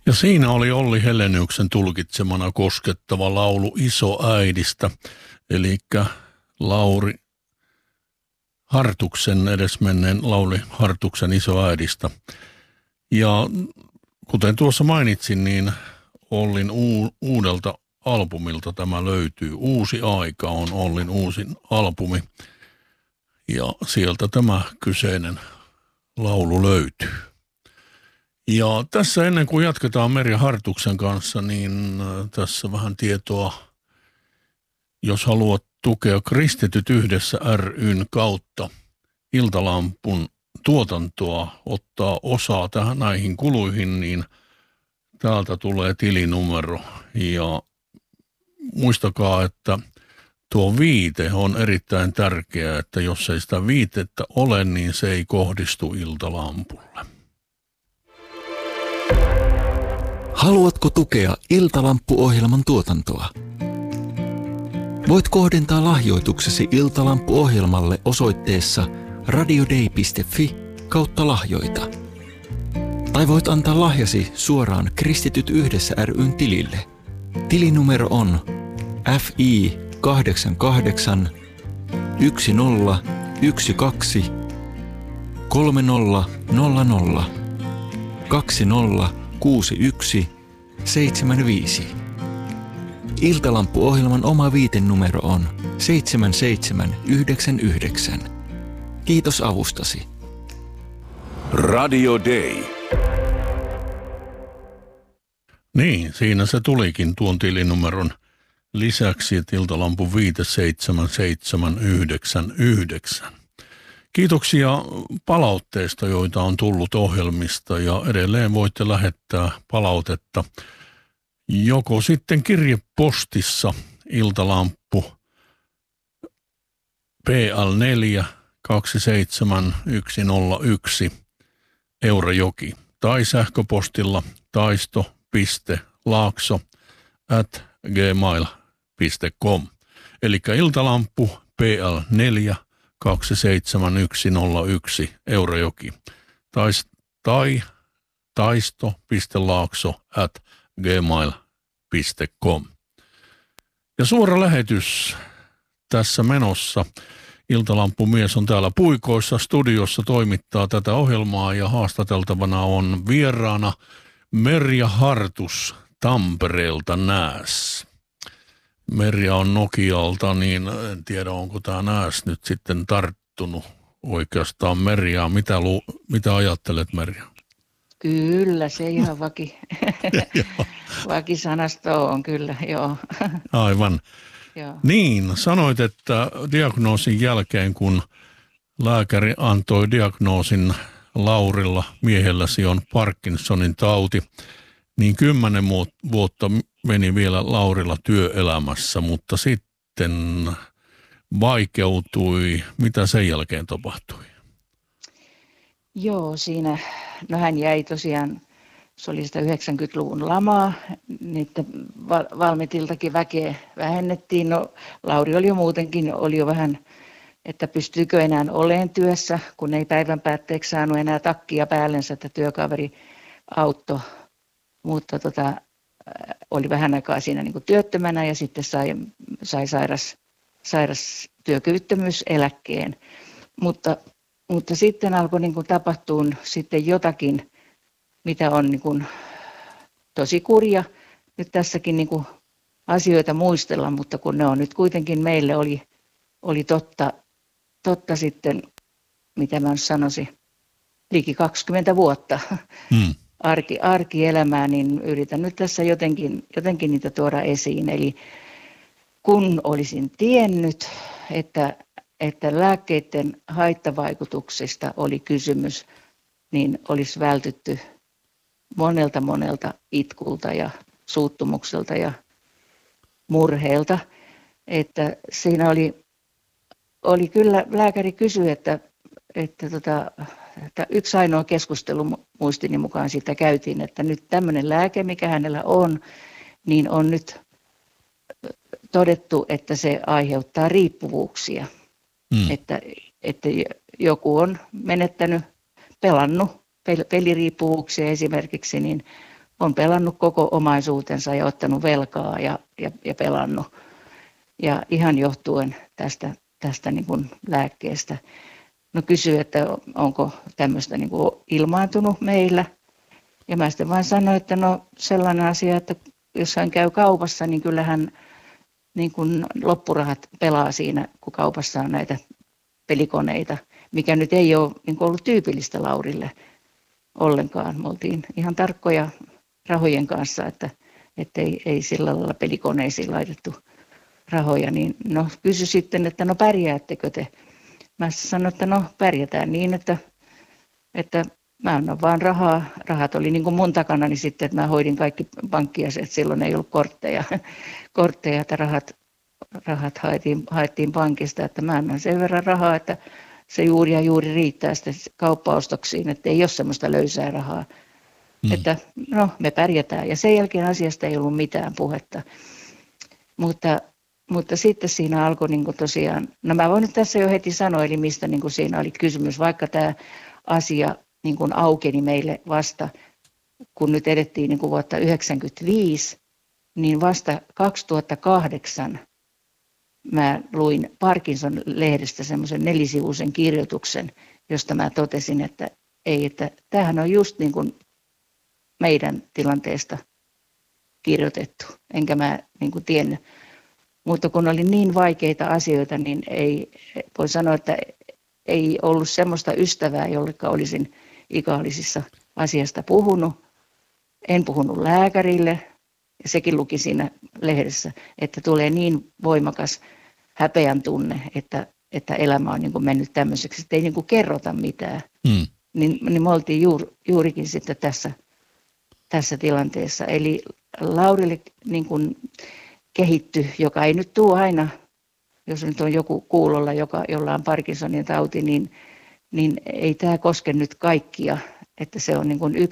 Ja siinä oli Olli Heleniuksen tulkitsemana koskettava laulu Isoäidistä, eli Lauri Hartuksen, edesmenneen Lauri Hartuksen Isoäidistä. Ja kuten tuossa mainitsin, niin Ollin uudelta albumilta tämä löytyy. Uusi aika on Ollin uusin albumi ja sieltä tämä kyseinen laulu löytyy. Ja tässä ennen kuin jatketaan Merja Hartuksen kanssa, niin tässä vähän tietoa, jos haluat tukea Kristityt yhdessä ry:n kautta Iltalampun tuotantoa, ottaa osaa näihin kuluihin, niin täältä tulee tilinumero. Ja muistakaa, että tuo viite on erittäin tärkeää, että jos ei sitä viitettä ole, niin se ei kohdistu Iltalampulle. Haluatko tukea Iltalampu-ohjelman tuotantoa? Voit kohdentaa lahjoituksesi Iltalampu-ohjelmalle osoitteessa radiodei.fi/lahjoita. Tai voit antaa lahjasi suoraan Kristityt yhdessä ry:n tilille. Tilinumero on FI 88 1012 3000 2061 75. Iltalampu-ohjelman oma viitenumero on 7799. Kiitos avustasi. Radio Day. Niin, siinä se tulikin tuon tilinumeron lisäksi, että Iltalampun viite 7799. Kiitoksia palautteista, joita on tullut ohjelmista, ja edelleen voitte lähettää palautetta joko sitten kirjepostissa Iltalamppu PL4 27101 Eurajoki tai sähköpostilla taisto.laakso@gmail.com. Eli Iltalamppu PL4 27101 Eurajoki tai taisto.laakso@gmail.com. Ja suora lähetys tässä menossa. Iltalampumies on täällä Puikoissa studiossa, toimittaa tätä ohjelmaa ja haastateltavana on vieraana Merja Hartus Tampereelta Nääs. Merja on Nokialta, niin en tiedä onko tämä Nääs nyt sitten tarttunut oikeastaan Merjaa. Mitä ajattelet, Merja? Kyllä, se ihan vakisanasto on kyllä, joo. Aivan. Joo. Niin, sanoit, että diagnoosin jälkeen, kun lääkäri antoi diagnoosin Laurilla, miehelläsi on Parkinsonin tauti, niin 10 vuotta meni vielä Laurilla työelämässä, mutta sitten vaikeutui. Mitä sen jälkeen tapahtui? Joo, siinä, no hän jäi tosiaan, se oli sitä 90-luvun lamaa, niitä Valmetiltakin väkeä vähennettiin. No Lauri oli jo muutenkin, oli jo vähän, että pystyykö enää olemaan työssä, kun ei päivän päätteeksi saanut enää takkia päällensä, että työkaveri auttoi. Mutta oli vähän aikaa siinä niin kuin työttömänä ja sitten sai sairastyökyvyttömyyseläkkeen. Mutta sitten alkoi niin kuin tapahtua sitten jotakin, mitä on niin kuin tosi kurja nyt tässäkin niin kuin asioita muistella, mutta kun ne on nyt kuitenkin meille oli totta sitten, mitä mä sanoisin, liki 20 vuotta arkielämää, niin yritän nyt tässä jotenkin niitä tuoda esiin. Eli kun olisin tiennyt, että lääkkeiden haittavaikutuksista oli kysymys, niin olisi vältytty monelta itkulta ja suuttumukselta ja murheelta. Että siinä oli kyllä, lääkäri kysyi, että yksi ainoa keskustelu muistini mukaan siitä käytiin, että nyt tämmöinen lääke, mikä hänellä on, niin on nyt todettu, että se aiheuttaa riippuvuuksia. Että joku on pelannut peliriippuvuuksia esimerkiksi, niin on pelannut koko omaisuutensa ja ottanut velkaa ja pelannut. Ja ihan johtuen tästä niin kuin lääkkeestä. No kysyi, että onko tämmöistä niin kuin ilmaantunut meillä. Ja mä sitten vaan sanoin, että no sellainen asia, että jos hän käy kaupassa, niin kyllähän niin kuin loppurahat pelaa siinä, kun kaupassa on näitä pelikoneita, mikä nyt ei ole niin kuin ollut tyypillistä Laurille ollenkaan. Me oltiin ihan tarkkoja rahojen kanssa, että ei sillä lailla pelikoneisiin laitettu rahoja. Niin no kysy sitten, että no pärjäättekö te? Mä sanoin, että no pärjätään niin, että mä annan vaan rahaa. Rahat oli niin kuin mun takanani sitten, että mä hoidin kaikki pankkiasiat. Silloin ei ollut kortteja että rahat haettiin pankista. Että mä annan sen verran rahaa, että se juuri ja juuri riittää sitten kauppaostoksiin, että ei ole semmoista löysää rahaa. Että no me pärjätään. Ja sen jälkeen asiasta ei ollut mitään puhetta. Mutta sitten siinä alkoi niin kuin tosiaan, no mä voin nyt tässä jo heti sanoa, eli mistä niin kuin siinä oli kysymys, vaikka tämä asia niin kuin aukeni meille vasta, kun nyt edettiin niin kuin vuotta 1995, niin vasta 2008 mä luin Parkinson-lehdestä semmoisen 4-sivuisen kirjoituksen, josta mä totesin, että tämähän on just niin kuin meidän tilanteesta kirjoitettu, enkä mä niin kuin tiennyt. Mutta kun oli niin vaikeita asioita, niin voi sanoa, että ei ollut semmoista ystävää, jolleka olisin ikäalisissa asiasta puhunut. En puhunut lääkärille, ja sekin luki siinä lehdessä, että tulee niin voimakas häpeän tunne, että elämä on niin kuin mennyt tämmöiseksi, että ei niin kuin kerrota mitään. Niin me oltiin juurikin sitten tässä tilanteessa. Eli Laurille niin kuin kehittyi, joka ei nyt tule aina, jos nyt on joku kuulolla, jolla on Parkinsonin tauti, niin ei tämä koske nyt kaikkia, että se on niin kuin